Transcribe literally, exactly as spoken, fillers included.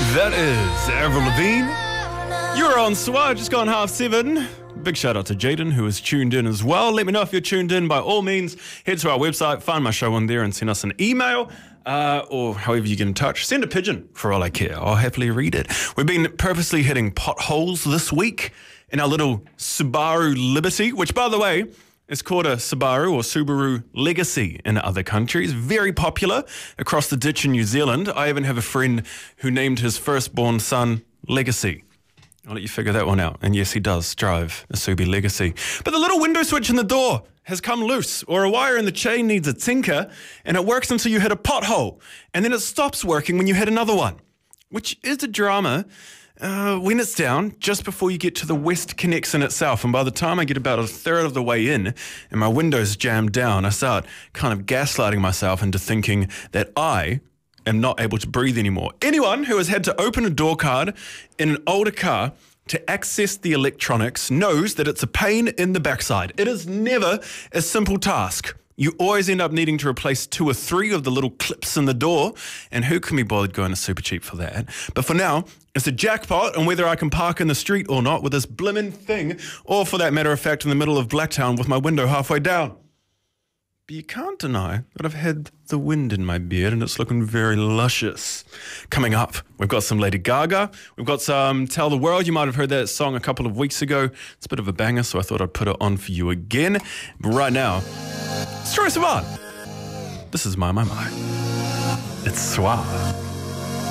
That is Avril Lavigne. You're on Swar, just gone half seven. Big shout out to Jaden, who is tuned in as well. Let me know if you're tuned in. By all means, head to our website, find my show on there and send us an email. Uh, or however you get in touch, send a pigeon for all I care. I'll happily read it. We've been purposely hitting potholes this week in our little Subaru Liberty, which, by the way, is called a Subaru or Subaru Legacy in other countries. Very popular across the ditch in New Zealand. I even have a friend who named his firstborn son Legacy. I'll let you figure that one out. And yes, he does drive a Subi Legacy. But the little window switch in the door has come loose, or a wire in the chain needs a tinker, and it works until you hit a pothole, and then it stops working when you hit another one, which is a drama uh, when it's down just before you get to the West Connection itself. And by the time I get about a third of the way in and my window's jammed down, I start kind of gaslighting myself into thinking that I am not able to breathe anymore. Anyone who has had to open a door card in an older car to access the electronics knows that it's a pain in the backside. It is never a simple task. You always end up needing to replace two or three of the little clips in the door, and who can be bothered going to Super Cheap for that? But for now, it's a jackpot on whether I can park in the street or not with this blimmin' thing, or for that matter of fact, in the middle of Blacktown with my window halfway down. But you can't deny that I've had the wind in my beard and it's looking very luscious. Coming up, we've got some Lady Gaga. We've got some Tell the World. You might have heard that song a couple of weeks ago. It's a bit of a banger, so I thought I'd put it on for you again. But right now, it's Troye Sivan. This is My My My. It's Suave.